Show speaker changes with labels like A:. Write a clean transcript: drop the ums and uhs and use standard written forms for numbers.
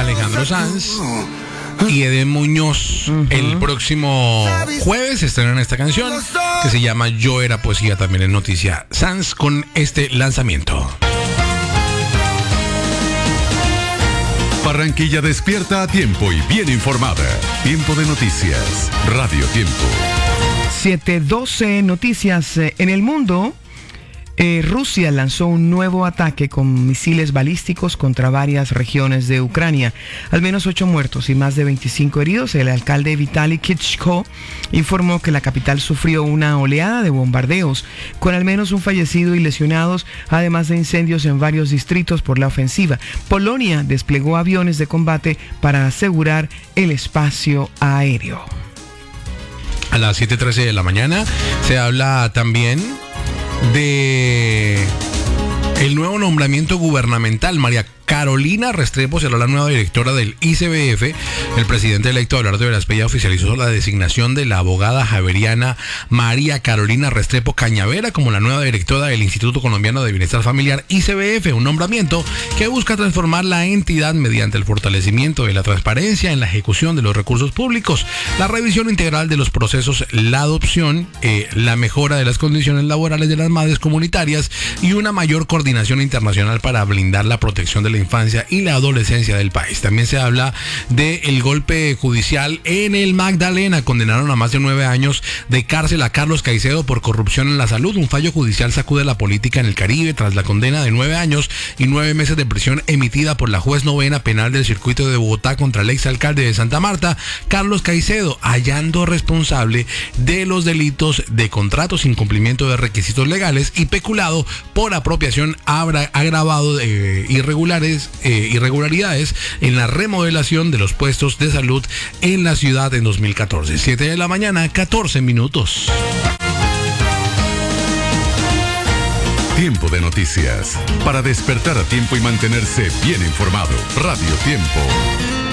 A: Alejandro Sanz y Eden Muñoz. El próximo jueves estrenan esta canción que se llama Yo Era Poesía, también en noticia. Sanz con este lanzamiento.
B: Barranquilla despierta a tiempo y bien informada. Tiempo de noticias. Radio Tiempo.
C: 7:12 noticias. En el mundo, Rusia lanzó un nuevo ataque con misiles balísticos contra varias regiones de Ucrania. Al menos 8 muertos y más de 25 heridos. El alcalde Vitaly Klitschko informó que la capital sufrió una oleada de bombardeos, con al menos un fallecido y lesionados, además de incendios en varios distritos por la ofensiva. Polonia desplegó aviones de combate para asegurar el espacio aéreo.
A: A las 7:13 de la mañana se habla también de el nuevo nombramiento gubernamental. María Carolina Restrepo será la nueva directora del ICBF. El presidente electo Abelardo Veraspella oficializó la designación de la abogada javeriana María Carolina Restrepo Cañavera como la nueva directora del Instituto Colombiano de Bienestar Familiar ICBF, un nombramiento que busca transformar la entidad mediante el fortalecimiento de la transparencia en la ejecución de los recursos públicos, la revisión integral de los procesos, la adopción, la mejora de las condiciones laborales de las madres comunitarias y una mayor coordinación internacional para blindar la protección de la infancia y la adolescencia del país. También se habla del golpe judicial en el Magdalena. Condenaron a más de 9 años de cárcel a Carlos Caicedo por corrupción en la salud. Un fallo judicial sacude la política en el Caribe tras la condena de 9 años y 9 meses de prisión emitida por la juez novena penal del circuito de Bogotá contra el exalcalde de Santa Marta, Carlos Caicedo, hallando responsable de los delitos de contratos sin cumplimiento de requisitos legales y peculado por apropiación agravado de irregularidades en la remodelación de los puestos de salud en la ciudad en 2014. 7 de la mañana, 14 minutos.
B: Tiempo de noticias. Para despertar a tiempo y mantenerse bien informado. Radio Tiempo.